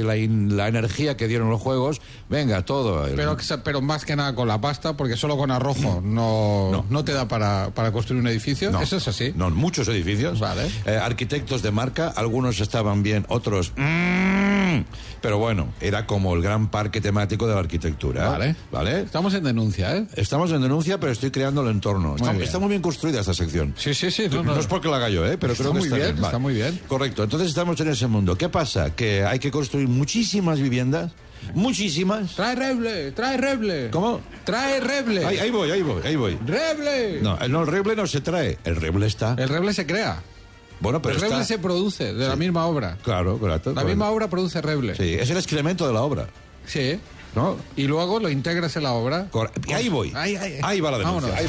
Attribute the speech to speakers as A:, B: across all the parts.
A: y la energía que dieron los juegos, venga, todo.
B: Pero más que nada con la pasta, porque solo con arrojo no te da para construir un edificio.
A: No,
B: ¿Eso es así?
A: No, muchos edificios.
B: Vale.
A: Arquitectos de marca, algunos estaban bien, otros... pero bueno, era como el gran parque temático de la arquitectura. ¿Vale?
B: Estamos en denuncia, ¿eh?
A: Estamos en denuncia, pero estoy creando el entorno. Está muy bien construida esta sección.
B: Sí.
A: No es porque la haga yo, pero creo que está bien.
B: Está muy bien.
A: Correcto, entonces estamos en ese mundo. ¿Qué pasa? Que hay que construir muchísimas viviendas. Muchísimas.
B: Trae reble.
A: ¿Cómo?
B: Trae reble.
A: Ahí voy.
B: ¡Reble!
A: No, el reble no se trae, el reble está.
B: El reble se crea.
A: Bueno, pero
B: el reble se produce de la misma obra.
A: Claro, correcto.
B: La misma obra produce reble.
A: Sí, es el excremento de la obra.
B: Sí.
A: ¿No?
B: Y luego lo integras en la obra.
A: Y ahí voy. Ahí va la denuncia.
B: Vámonos.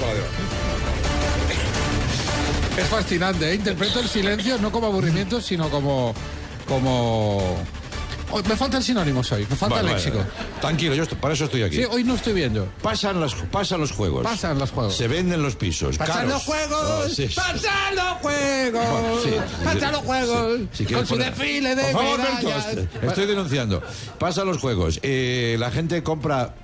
B: Es fascinante, ¿eh? Interpreto el silencio no como aburrimiento, sino como... Oh, me falta el sinónimo hoy, me falta el léxico.
A: Tranquilo, para eso estoy aquí.
B: Sí, hoy no estoy viendo.
A: Pasan los juegos.
B: Pasan los juegos.
A: Se venden los pisos.
B: ¡Pasan los juegos!
A: Sí.
B: ¡Pasan los juegos!
A: Bueno, sí.
B: ¡Pasan los juegos!
A: Si
B: con su desfile de medallas.
A: Estoy denunciando. Pasan los juegos. La gente compra...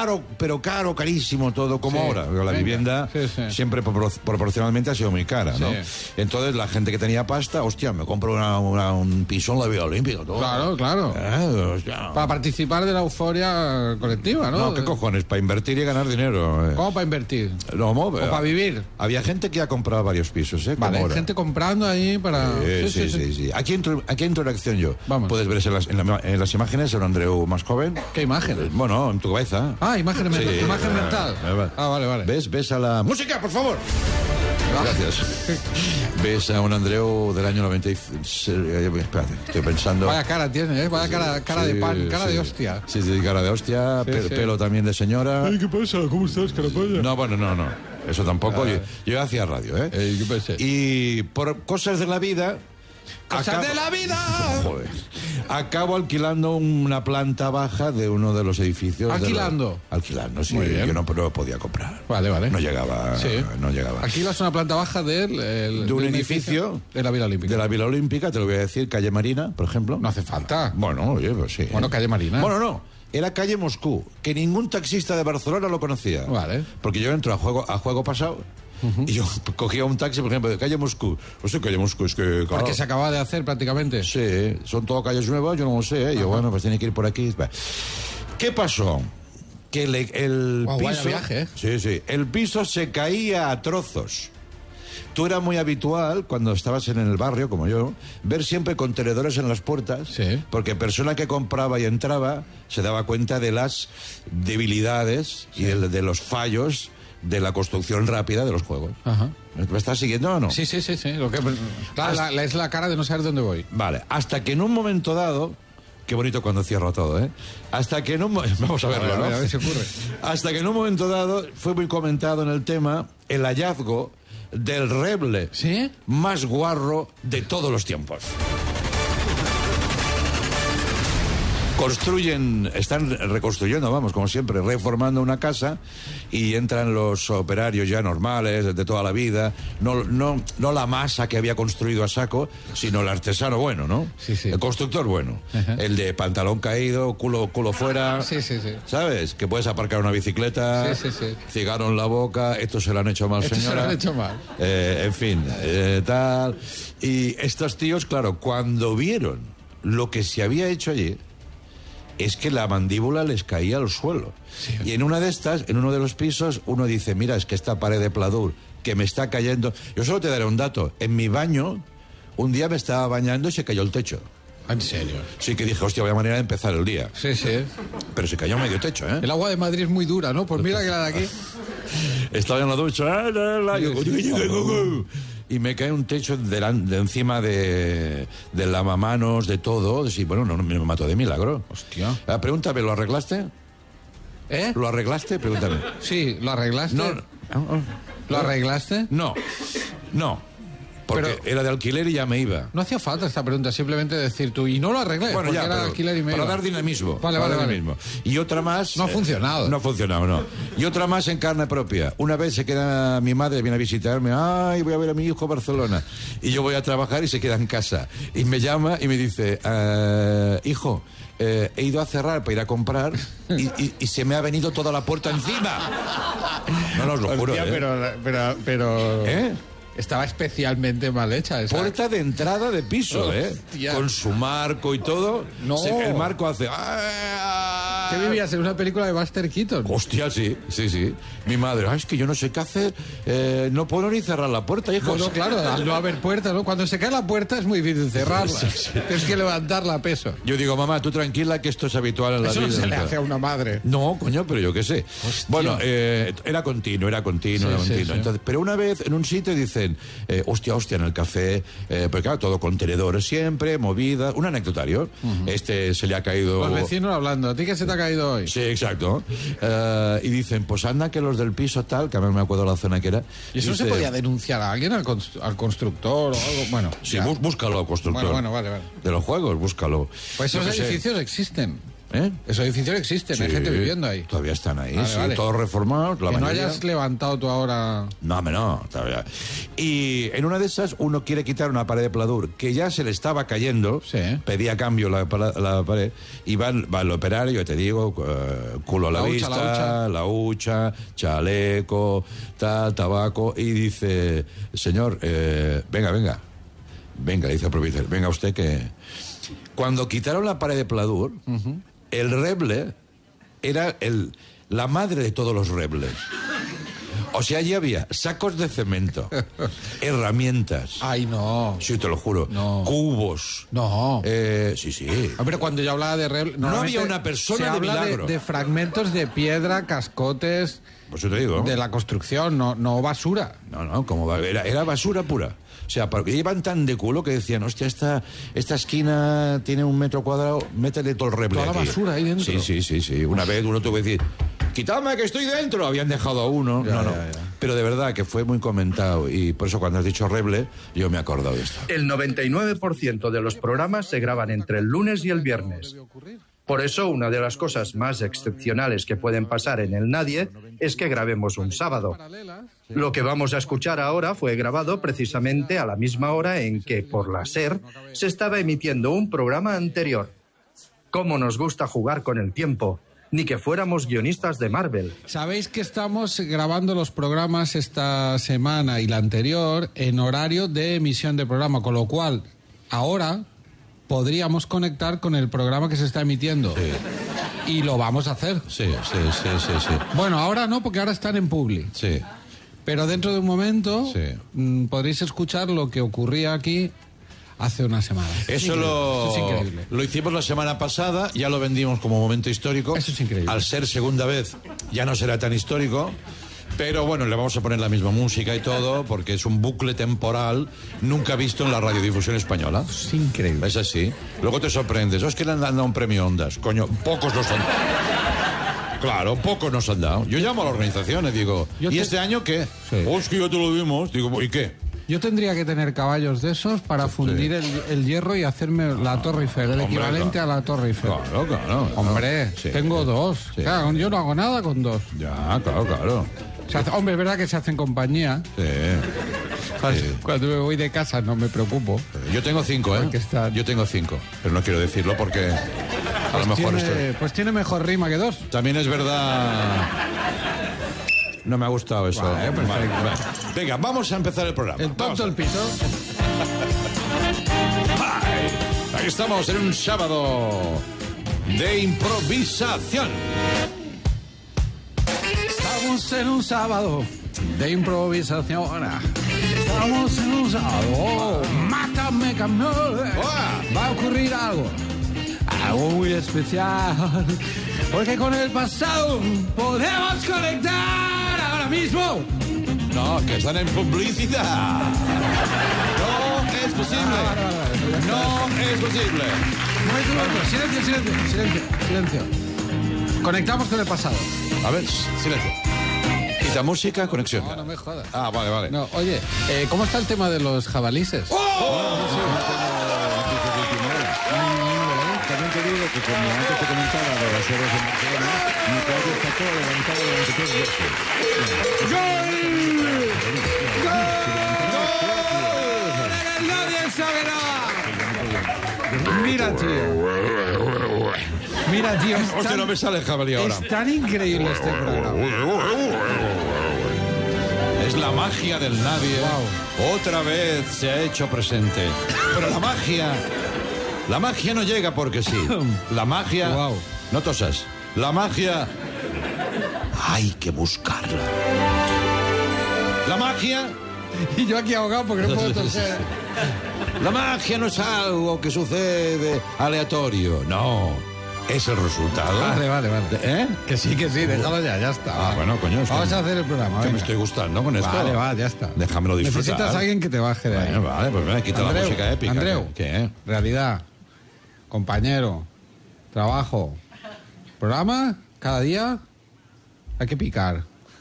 A: carísimo todo, como ahora. La vivienda siempre proporcionalmente ha sido muy cara, ¿no? Entonces la gente que tenía pasta, hostia, me compro un piso en la Villa Olímpica. Todo.
B: Claro. Para participar de la euforia colectiva, ¿no?
A: No, ¿qué cojones? Para invertir y ganar dinero.
B: ¿Cómo para invertir?
A: No,
B: ¿O para vivir?
A: Había gente que ha comprado varios pisos, ¿eh?
B: Vale, gente comprando ahí para...
A: Sí. Aquí entro en acción yo.
B: Vamos.
A: Puedes ver en las imágenes el Andreu más joven.
B: ¿Qué imágenes?
A: Bueno, en tu cabeza.
B: Imagen mental. Vale.
A: ¿Ves a la... ¡Música, por favor! Gracias. Ves a un Andreu del año 96... Espérate, estoy pensando...
B: Vaya cara tiene, ¿eh? Vaya cara de pan, cara de hostia.
A: Sí, cara de hostia, pelo también de señora.
B: ¿Qué pasa? ¿Cómo estás, carapaya?
A: No, bueno, no. Eso tampoco. Yo hacía radio, ¿eh?
B: ¿Qué pasa?
A: Y por cosas de la vida...
B: ¡Cosas de la vida!
A: Joder. Acabo alquilando una planta baja de uno de los edificios.
B: ¿Alquilando?
A: Alquilando, sí. Yo no podía comprar.
B: Vale.
A: No llegaba.
B: Alquilas una planta baja de
A: un edificio
B: de la Villa Olímpica.
A: De la Villa Olímpica, te lo voy a decir, calle Marina, por ejemplo.
B: No hace falta.
A: Bueno, oye, pues sí.
B: Bueno, calle Marina.
A: Bueno, no. Era calle Moscú, que ningún taxista de Barcelona lo conocía.
B: Vale.
A: Porque yo entro a juego pasado. Y yo cogía un taxi, por ejemplo, de calle Moscú. No sé, calle Moscú, es que... Claro,
B: porque se acaba de hacer prácticamente.
A: Sí, son todas calles nuevas, yo no lo sé, ¿eh? Yo, bueno, pues tiene que ir por aquí. ¿Qué pasó? Que el piso...
B: Vaya viaje, ¿eh?
A: Sí, el piso se caía a trozos. Tú era muy habitual, cuando estabas en el barrio, como yo, ver siempre contenedores en las puertas, porque persona que compraba y entraba se daba cuenta de las debilidades y de los fallos de la construcción rápida de los juegos.
B: Ajá.
A: ¿Me estás siguiendo o no?
B: Sí. Claro, es la cara de no saber dónde voy.
A: Vale, hasta que en un momento dado... Qué bonito cuando cierro todo, ¿eh? Hasta que en un... Vamos a verlo, ¿no?
B: A ver si ocurre.
A: Hasta que en un momento dado fue muy comentado en el tema el hallazgo del reble más guarro de todos los tiempos. Están reconstruyendo, vamos, como siempre, reformando una casa y entran los operarios ya normales, de toda la vida, no la masa que había construido a saco, sino el artesano bueno, ¿no?
B: Sí.
A: El constructor bueno.
B: Ajá.
A: El de pantalón caído, culo fuera.
B: Sí.
A: ¿Sabes? Que puedes aparcar una bicicleta,
B: Sí.
A: cigarro en la boca, esto se lo han hecho mal, señora.
B: Se lo han hecho mal.
A: En fin, tal. Y estos tíos, claro, cuando vieron lo que se había hecho allí, es que la mandíbula les caía al suelo. Sí. Y en una de estas, en uno de los pisos, uno dice, mira, es que esta pared de pladur que me está cayendo... Yo solo te daré un dato. En mi baño, un día me estaba bañando y se cayó el techo.
B: ¿En serio?
A: Sí, que dije, hostia, vaya manera de empezar el día.
B: Sí.
A: Pero se cayó medio techo, ¿eh?
B: El agua de Madrid es muy dura, ¿no? Pues mira que la de aquí...
A: Estaba en la ducha... Y me cae un techo de encima de lavamanos, de todo. Sí, bueno, no me mató de milagro.
B: Hostia.
A: Pregúntame, ¿lo arreglaste?
B: ¿Eh?
A: ¿Lo arreglaste? Pregúntame.
B: Sí, ¿lo arreglaste?
A: No.
B: ¿Lo arreglaste?
A: No. Porque era de alquiler y ya me iba.
B: No hacía falta esta pregunta, simplemente decir tú, y no lo arreglé,
A: Bueno,
B: porque
A: ya,
B: era de alquiler y me
A: para
B: iba.
A: dar dinamismo.
B: Vale.
A: Y otra más...
B: No ha funcionado.
A: No ha funcionado, no. Y otra más en carne propia. Una vez se queda mi madre, viene a visitarme, ay, voy a ver a mi hijo a Barcelona. Y yo voy a trabajar y se queda en casa. Y me llama y me dice, hijo, he ido a cerrar para ir a comprar y se me ha venido toda la puerta encima. No, os lo juro.
B: Hostia, pero...
A: ¿Eh?
B: Estaba especialmente mal hecha esa.
A: Puerta de entrada de piso,
B: Hostia.
A: Con su marco y todo.
B: No.
A: El marco hace...
B: ¿Qué vivías en una película de Buster Keaton?
A: Hostia, sí. Mi madre, es que yo no sé qué hacer, no puedo ni cerrar la puerta, hijo.
B: No, claro, al no haber puerta, ¿no? Cuando se cae la puerta es muy difícil cerrarla.
A: Sí.
B: Tienes que levantarla a peso.
A: Yo digo, mamá, tú tranquila que esto es habitual en la
B: Eso
A: vida.
B: no se le hace a una madre.
A: No, coño, pero yo qué sé.
B: Hostia.
A: Bueno, era continuo.
B: Sí.
A: Entonces, pero una vez en un sitio dicen, hostia, en el café, porque claro, todo contenedores siempre, movida, un anecdotario. Se le ha caído...
B: Los vecinos hablando, ¿a ti qué se te ha caído hoy?
A: Sí, exacto. Y dicen, pues anda que los del piso tal, que a mí me acuerdo la zona que era.
B: ¿Y eso se podía denunciar a alguien, al constructor o algo? Bueno,
A: sí, búscalo, constructor.
B: Bueno, vale.
A: De los juegos, búscalo.
B: Pues esos edificios existen. Esos edificios existen, hay gente viviendo ahí.
A: Todavía están ahí,
B: vale.
A: todos reformados.
B: Que no hayas levantado tú ahora...
A: No, todavía. Y en una de esas uno quiere quitar una pared de pladur que ya se le estaba cayendo, pedía cambio la pared, y va el operario, yo te digo, culo a la vista, la hucha, chaleco, tabaco, y dice, señor, venga, le dice al propietario, venga usted que... Cuando quitaron la pared de pladur, el reble era la madre de todos los rebles. O sea, allí había sacos de cemento, herramientas.
B: Ay, no.
A: Sí, te lo juro.
B: No.
A: Cubos.
B: No.
A: Sí.
B: Pero cuando yo hablaba de reble...
A: No había una persona de milagro.
B: De fragmentos de piedra, cascotes...
A: Pues yo te digo.
B: De la construcción, no basura.
A: No, como era basura pura. O sea, porque iban tan de culo que decían, hostia, esta esquina tiene 1 metro cuadrado, métele todo el reble
B: toda
A: aquí.
B: La basura ahí dentro.
A: Sí. Una vez uno tuvo que decir, quítame que estoy dentro. Habían dejado a uno. No. Pero de verdad que fue muy comentado y por eso cuando has dicho reble, yo me he acordado de esto.
C: El 99% de los programas se graban entre el lunes y el viernes. Por eso, una de las cosas más excepcionales que pueden pasar en el Nadie es que grabemos un sábado. Lo que vamos a escuchar ahora fue grabado precisamente a la misma hora en que, por la SER, se estaba emitiendo un programa anterior. ¿Cómo nos gusta jugar con el tiempo? Ni que fuéramos guionistas de Marvel.
B: Sabéis que estamos grabando los programas esta semana y la anterior en horario de emisión de programa, con lo cual, ahora... podríamos conectar con el programa que se está emitiendo. Sí. Y lo vamos a hacer.
A: Sí.
B: Bueno, ahora no, porque ahora están en Publi.
A: Sí.
B: Pero dentro de un momento podréis escuchar lo que ocurría aquí hace unas semanas.
A: Eso es increíble. Lo hicimos la semana pasada, ya lo vendimos como momento histórico.
B: Eso es increíble.
A: Al ser segunda vez, ya no será tan histórico. Pero bueno, le vamos a poner la misma música y todo, porque es un bucle temporal nunca visto en la radiodifusión española.
B: Es increíble.
A: Es así. Luego te sorprendes. Es que le han dado un premio Ondas. Coño, pocos nos han dado. Claro, pocos nos han dado. Yo llamo a la organización y digo, ¿y este año qué?
B: Sí.
A: Es que ya te lo dimos. Digo, ¿y qué?
B: Yo tendría que tener caballos de esos para fundir el hierro y hacerme la Torre Eiffel, el equivalente a la Torre Eiffel.
A: Claro.
B: Hombre, tengo 2. Sí. Claro, yo no hago nada con 2.
A: Ya, claro.
B: Hombre, es verdad que se hacen compañía.
A: Sí.
B: Cuando me voy de casa no me preocupo.
A: Yo tengo 5, ¿eh? Yo tengo 5, pero no quiero decirlo porque a lo mejor
B: pues tiene mejor rima que 2.
A: También es verdad. No me ha gustado eso.
B: Vale,
A: vale. Venga, vamos a empezar el programa.
B: El tonto del piso.
A: Ahí estamos en un sábado de improvisación.
B: Estamos en un sábado de improvisación. Estamos en un sábado. Mátame, campeón. Va a ocurrir algo muy especial. Porque con el pasado podemos conectar ahora mismo.
A: No, que están en publicidad. No es posible. No es posible.
B: Silencio. Conectamos con el pasado.
A: A ver, silencio. Quita música, conexión.
B: No, no me jodas.
A: Ah, vale.
B: No, oye, ¿cómo está el tema de los jabalíes?
A: También te digo que como antes te comentaba de las horas en Barcelona, mi calle está todo levantado durante 3 meses.
B: ¡Nadie sabe nada! Mira, tío. Mira, tío.
A: Hostia, no me sale el jabalí ahora.
B: Es tan increíble este programa.
A: Es la magia del nadie.
B: Wow.
A: Otra vez se ha hecho presente. Pero la magia no llega porque sí. La magia...
B: Wow.
A: No tosas. La magia... Hay que buscarla. La magia...
B: Y yo aquí ahogado porque no puedo toser.
A: La magia no es algo que sucede aleatorio. No. Es el resultado.
B: Vale.
A: ¿Eh?
B: Que sí, déjalo ya está.
A: Ah, bueno, coño.
B: Vamos a hacer el programa.
A: Que me
B: venga.
A: estoy gustando con esto.
B: Vale, ya está.
A: Déjamelo disfrutar.
B: Necesitas a alguien que te baje de ahí.
A: Bueno, vale, pues venga, quita la música épica.
B: Andreu,
A: ¿Qué?
B: realidad, compañero, trabajo, programa, cada día hay que picar.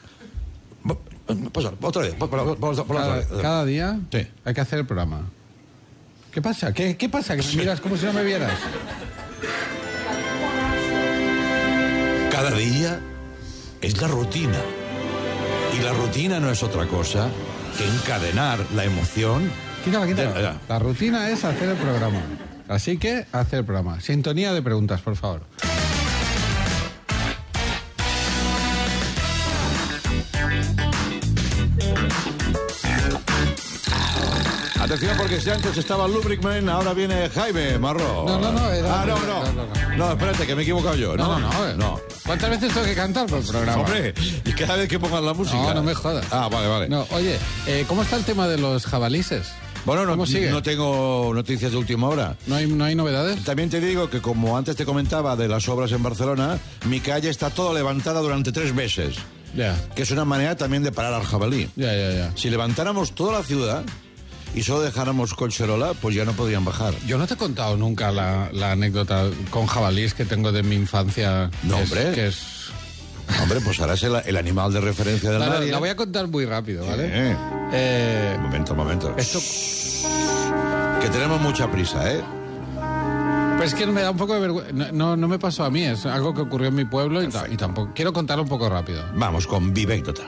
A: Pues otra vez.
B: Cada día
A: Sí.
B: hay que hacer el programa. ¿Qué pasa? ¿Qué pasa? Que me miras como si no me vieras.
A: Cada día es la rutina. Y la rutina no es otra cosa que encadenar la emoción.
B: Quítala.
A: Ya.
B: La rutina es hacer el programa. Así que, hacer el programa. Sintonía de preguntas, por favor.
A: Atención, porque si antes estaba Lubricman, ahora viene Jaime Marró.
B: No, era...
A: No, espérate, que me he equivocado yo.
B: No. ¿Cuántas veces tengo que cantar por el programa?
A: Hombre, y cada vez que pongan la música.
B: No me jodas.
A: Ah, vale.
B: No, oye, ¿cómo está el tema de los jabalíes?
A: Bueno,
B: ¿Cómo sigue?
A: no tengo noticias de última hora.
B: ¿No hay novedades?
A: También te digo que, como antes te comentaba de las obras en Barcelona, mi calle está toda levantada durante 3 meses.
B: Ya.
A: Que es una manera también de parar al jabalí.
B: Ya.
A: Si levantáramos toda la ciudad y solo dejáramos Collserola, pues ya no podrían bajar.
B: Yo no te he contado nunca la anécdota con jabalíes que tengo de mi infancia.
A: No, hombre.
B: Que es...
A: Hombre, pues ahora es el animal de referencia del área.
B: La voy a contar muy rápido, ¿vale?
A: Momento.
B: Esto...
A: Que tenemos mucha prisa, ¿eh?
B: Pues es que me da un poco de vergüenza. No me pasó a mí, es algo que ocurrió en mi pueblo y tampoco... Quiero contarlo un poco rápido.
A: Vamos con vivécdotas.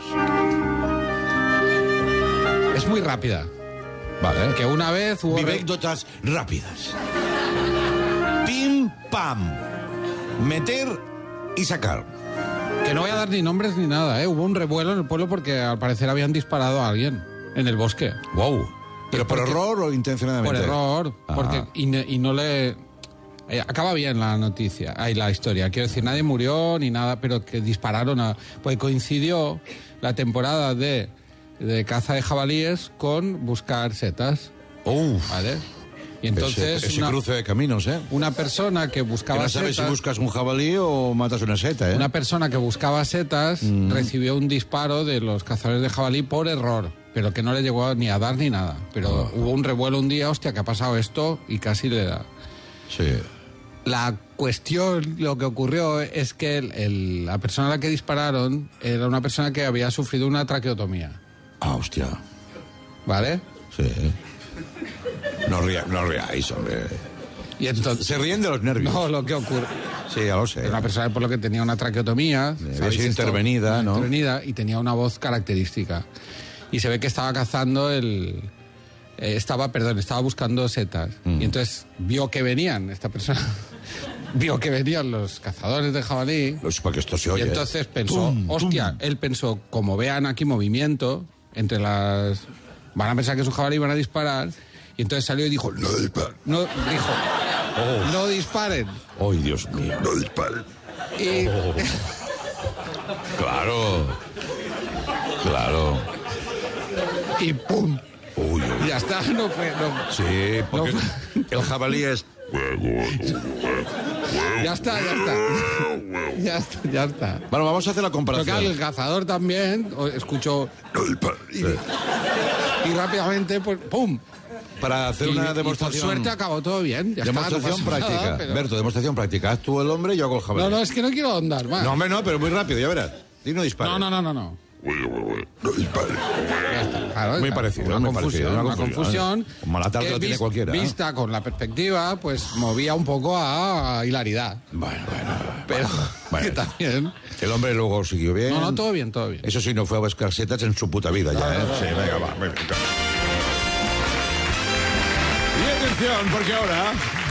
B: Es muy rápida.
A: Vale.
B: Que una vez hubo...
A: Vivécdotas rápidas. Pim, pam. Meter y sacar.
B: Que no voy a dar ni nombres ni nada, ¿eh? Hubo un revuelo en el pueblo porque al parecer habían disparado a alguien en el bosque.
A: Wow. ¿Pero por error o intencionadamente?
B: Por error,
A: Ah.
B: porque y no le... acaba bien la noticia, la historia. Quiero decir, nadie murió ni nada, pero que dispararon a... Pues coincidió la temporada de caza de jabalíes con buscar setas,
A: Uf.
B: ¿vale? Y entonces
A: Ese cruce de caminos, ¿eh?
B: una persona que
A: Que
B: buscaba
A: no sabes si
B: setas...
A: buscas un jabalí o matas una seta, ¿eh?
B: Una persona que buscaba setas recibió un disparo de los cazadores de jabalí por error, pero que no le llegó ni a dar ni nada. Pero hubo un revuelo un día, hostia, que ha pasado esto, y casi le da.
A: Sí.
B: La cuestión, lo que ocurrió es que la persona a la que dispararon era una persona que había sufrido una traqueotomía,
A: Ah, hostia.
B: ¿vale?
A: Sí. No ríais, hombre.
B: Y entonces...
A: Se ríen de los nervios.
B: No, lo que ocurre...
A: Sí, ya lo sé.
B: Era una persona por lo que tenía una traqueotomía.
A: Había
B: ¿sabéis
A: sido
B: esto?
A: intervenida, ¿no?
B: Intervenida, y tenía una voz característica. Y se ve que estaba cazando estaba buscando setas. Y entonces vio que venían, esta persona... vio que venían los cazadores de jabalí.
A: Porque esto se oye.
B: Y entonces pensó, él pensó, como vean aquí movimiento, entre las... Van a pensar que es un jabalí y van a disparar. Y entonces salió y dijo, no disparen. No disparen.
A: ¡Ay, Dios mío! ¡No disparen!
B: Y...
A: Claro.
B: y ¡pum!
A: Uy.
B: Ya está, no fue... No.
A: Sí, porque
B: No.
A: el jabalí es...
B: Ya está. Ya está.
A: Bueno, vamos a hacer la
B: Pero
A: comparación.
B: claro, el cazador también escuchó... Y rápidamente, pues, ¡pum!
A: Para hacer una demostración...
B: Y por suerte acabó todo bien. Ya está,
A: demostración
B: no pasó
A: práctica.
B: nada, pero...
A: Berto, demostración práctica. Haz tú el hombre y yo hago el jabalí.
B: No, es que no quiero ahondar más.
A: No, hombre, no, pero muy rápido, ya verás. Y no dispares.
B: No. Claro,
A: Muy parecido,
B: una
A: muy parecido,
B: confusión,
A: una
B: una confusión
A: Como la tarde
B: que
A: lo tiene cualquiera.
B: Vista con la perspectiva, pues movía un poco a hilaridad.
A: Bueno.
B: Pero
A: Bueno.
B: que también...
A: El hombre luego siguió bien.
B: No, todo bien, todo bien.
A: Eso sí, no fue a buscar setas en su puta vida ya, ¿eh? Sí, venga, va. Venga. Y atención, porque ahora...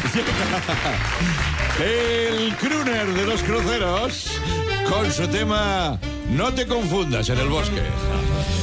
A: el crooner de los cruceros con su tema No te confundas en el bosque.